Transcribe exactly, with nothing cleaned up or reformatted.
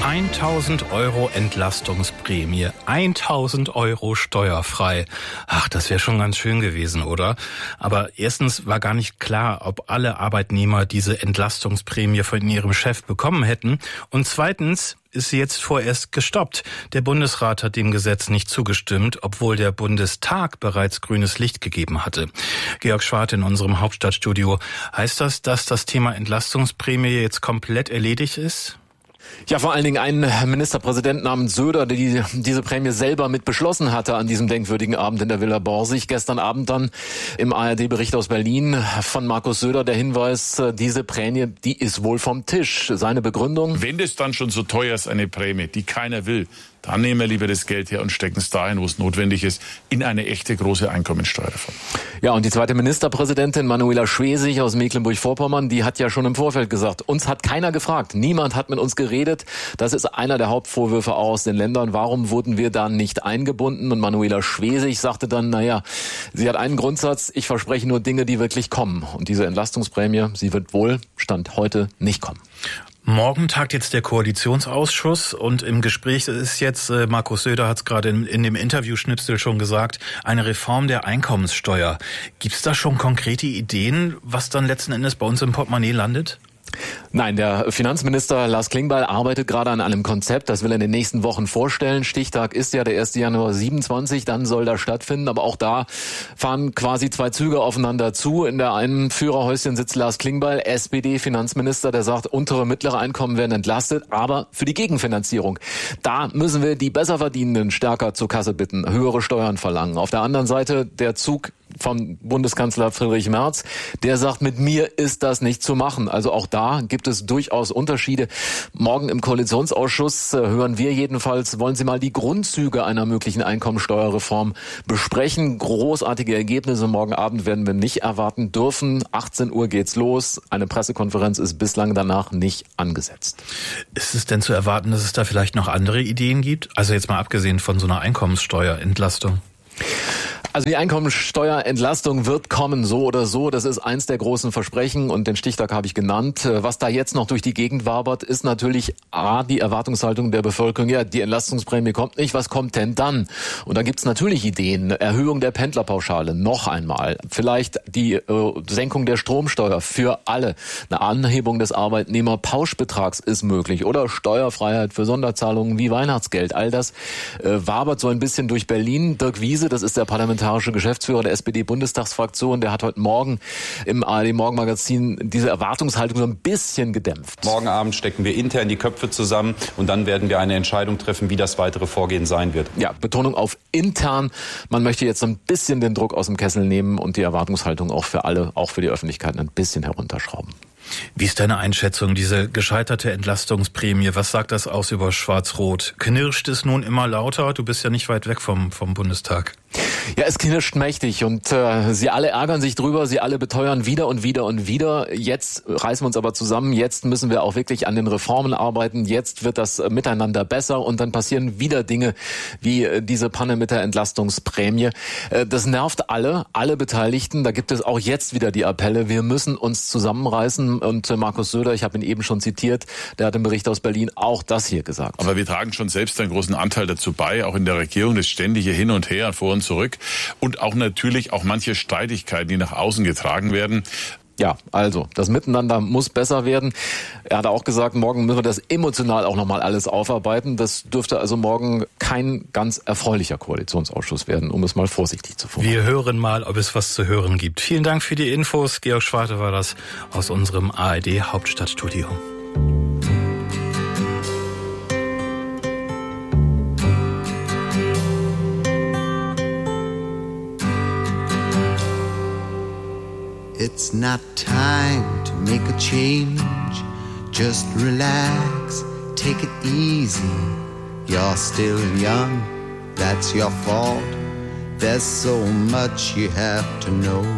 tausend Euro Entlastungsprämie, tausend Euro steuerfrei. Ach, das wäre schon ganz schön gewesen, oder? Aber erstens war gar nicht klar, ob alle Arbeitnehmer diese Entlastungsprämie von ihrem Chef bekommen hätten. Und zweitens ist sie jetzt vorerst gestoppt. Der Bundesrat hat dem Gesetz nicht zugestimmt, obwohl der Bundestag bereits grünes Licht gegeben hatte. Georg Schwarte in unserem Hauptstadtstudio. Heißt das, dass das Thema Entlastungsprämie jetzt komplett erledigt ist? Ja, vor allen Dingen ein Ministerpräsident namens Söder, der die, diese Prämie selber mit beschlossen hatte an diesem denkwürdigen Abend in der Villa Borsig. Gestern Abend dann im A R D-Bericht aus Berlin von Markus Söder der Hinweis, diese Prämie, die ist wohl vom Tisch. Seine Begründung: Wenn das dann schon so teuer ist, eine Prämie, die keiner will, dann nehmen wir lieber das Geld her und stecken es dahin, wo es notwendig ist, in eine echte große Einkommensteuerreform. Ja, und die zweite Ministerpräsidentin, Manuela Schwesig aus Mecklenburg-Vorpommern, die hat ja schon im Vorfeld gesagt, uns hat keiner gefragt, niemand hat mit uns geredet. Das ist einer der Hauptvorwürfe auch aus den Ländern. Warum wurden wir da nicht eingebunden? Und Manuela Schwesig sagte dann, naja, sie hat einen Grundsatz, ich verspreche nur Dinge, die wirklich kommen. Und diese Entlastungsprämie, sie wird wohl, Stand heute, nicht kommen. Morgen tagt jetzt der Koalitionsausschuss und im Gespräch ist jetzt, äh, Markus Söder hat es gerade in, in dem Interviewschnipsel schon gesagt, eine Reform der Einkommenssteuer. Gibt es da schon konkrete Ideen, was dann letzten Endes bei uns im Portemonnaie landet? Nein, der Finanzminister Lars Klingbeil arbeitet gerade an einem Konzept, das will er in den nächsten Wochen vorstellen. Stichtag ist ja der erste Januar siebenundzwanzig, dann soll das stattfinden, aber auch da fahren quasi zwei Züge aufeinander zu. In der einen Führerhäuschen sitzt Lars Klingbeil, S P D-Finanzminister, der sagt, untere, mittlere Einkommen werden entlastet, aber für die Gegenfinanzierung, da müssen wir die Besserverdienenden stärker zur Kasse bitten, höhere Steuern verlangen. Auf der anderen Seite der Zug vom Bundeskanzler Friedrich Merz, der sagt, mit mir ist das nicht zu machen. Also auch da gibt es durchaus Unterschiede. Morgen im Koalitionsausschuss äh, hören wir jedenfalls, wollen Sie mal die Grundzüge einer möglichen Einkommensteuerreform besprechen. Großartige Ergebnisse morgen Abend werden wir nicht erwarten dürfen. achtzehn Uhr geht's los. Eine Pressekonferenz ist bislang danach nicht angesetzt. Ist es denn zu erwarten, dass es da vielleicht noch andere Ideen gibt? Also jetzt mal abgesehen von so einer Einkommenssteuerentlastung. Also die Einkommensteuerentlastung wird kommen, so oder so. Das ist eins der großen Versprechen und den Stichtag habe ich genannt. Was da jetzt noch durch die Gegend wabert, ist natürlich A, die Erwartungshaltung der Bevölkerung. Ja, die Entlastungsprämie kommt nicht. Was kommt denn dann? Und da gibt es natürlich Ideen. Erhöhung der Pendlerpauschale, noch einmal. Vielleicht die äh, Senkung der Stromsteuer für alle. Eine Anhebung des Arbeitnehmerpauschbetrags ist möglich. Oder Steuerfreiheit für Sonderzahlungen wie Weihnachtsgeld. All das äh, wabert so ein bisschen durch Berlin. Dirk Wiese, das ist der Parlamentar Geschäftsführer der S P D-Bundestagsfraktion, der hat heute Morgen im A R D-Morgenmagazin diese Erwartungshaltung so ein bisschen gedämpft. Morgen Abend stecken wir intern die Köpfe zusammen und dann werden wir eine Entscheidung treffen, wie das weitere Vorgehen sein wird. Ja, Betonung auf intern. Man möchte jetzt so ein bisschen den Druck aus dem Kessel nehmen und die Erwartungshaltung auch für alle, auch für die Öffentlichkeit ein bisschen herunterschrauben. Wie ist deine Einschätzung, diese gescheiterte Entlastungsprämie? Was sagt das aus über Schwarz-Rot? Knirscht es nun immer lauter? Du bist ja nicht weit weg vom, vom Bundestag. Ja, es knirscht mächtig und äh, sie alle ärgern sich drüber, sie alle beteuern wieder und wieder und wieder. Jetzt reißen wir uns aber zusammen, jetzt müssen wir auch wirklich an den Reformen arbeiten, jetzt wird das äh, miteinander besser und dann passieren wieder Dinge wie äh, diese Panne mit der Entlastungsprämie. Äh, das nervt alle, alle Beteiligten, da gibt es auch jetzt wieder die Appelle, wir müssen uns zusammenreißen und äh, Markus Söder, ich habe ihn eben schon zitiert, der hat im Bericht aus Berlin auch das hier gesagt. Aber wir tragen schon selbst einen großen Anteil dazu bei, auch in der Regierung, das ständige Hin und Her, vor und zurück. Und auch natürlich auch manche Streitigkeiten, die nach außen getragen werden. Ja, also das Miteinander muss besser werden. Er hat auch gesagt, morgen müssen wir das emotional auch nochmal alles aufarbeiten. Das dürfte also morgen kein ganz erfreulicher Koalitionsausschuss werden, um es mal vorsichtig zu formulieren. Wir hören mal, ob es was zu hören gibt. Vielen Dank für die Infos. Georg Schwarte war das aus unserem A R D-Hauptstadtstudio. It's not time to make a change. Just relax, take it easy. You're still young, that's your fault. There's so much you have to know.